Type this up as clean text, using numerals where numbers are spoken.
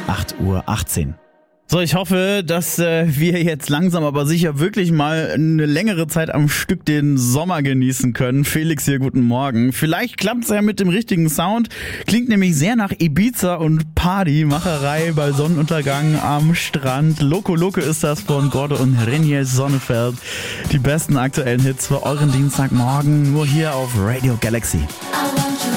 8:18 Uhr. So, ich hoffe, dass wir jetzt langsam aber sicher wirklich mal eine längere Zeit am Stück den Sommer genießen können. Felix hier, guten Morgen. Vielleicht klappt's ja mit dem richtigen Sound. Klingt nämlich sehr nach Ibiza und Partymacherei bei Sonnenuntergang am Strand. Loco Loco ist das von Gordo und Reinier Sonnefeld. Die besten aktuellen Hits für euren Dienstagmorgen nur hier auf Radio Galaxy.